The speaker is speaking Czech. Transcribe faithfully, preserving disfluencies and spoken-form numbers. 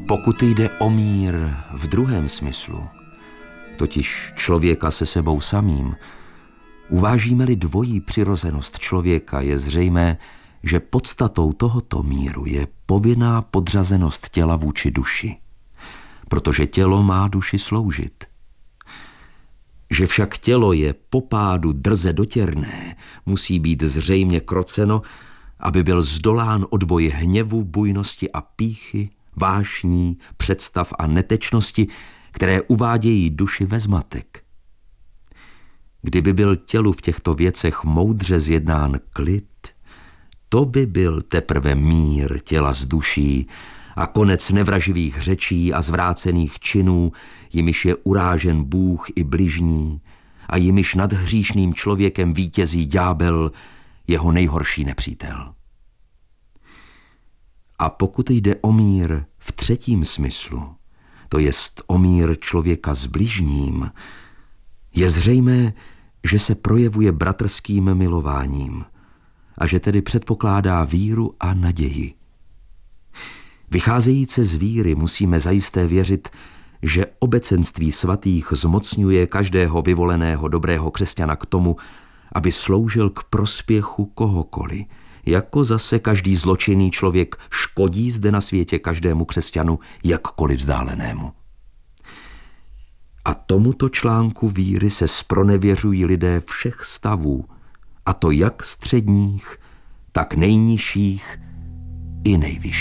Pokud jde o mír v druhém smyslu, totiž člověka se sebou samým, uvážíme-li dvojí přirozenost člověka, je zřejmé, že podstatou tohoto míru je povinná podřazenost těla vůči duši, protože tělo má duši sloužit. Že však tělo je po pádu drze dotěrné, musí být zřejmě kroceno, aby byl zdolán odboj hněvu, bujnosti a pýchy, vášní, představ a netečnosti, které uvádějí duši ve zmatek. Kdyby byl tělu v těchto věcech moudře zjednán klid, to by byl teprve mír těla s duší a konec nevraživých řečí a zvrácených činů, jimiž je urážen Bůh i bližní a jimiž nad hříšným člověkem vítězí ďábel, jeho nejhorší nepřítel. A pokud jde o mír v třetím smyslu, to jest o mír člověka s bližním, je zřejmé, že se projevuje bratrským milováním a že tedy předpokládá víru a naději. Vycházejíce z víry musíme zajisté věřit, že obecenství svatých zmocňuje každého vyvoleného dobrého křesťana k tomu, aby sloužil k prospěchu kohokoliv, jako zase každý zločinný člověk škodí zde na světě každému křesťanu, jakkoliv vzdálenému. A tomuto článku víry se zpronevěřují lidé všech stavů, a to jak středních, tak nejnižších i nejvyšších.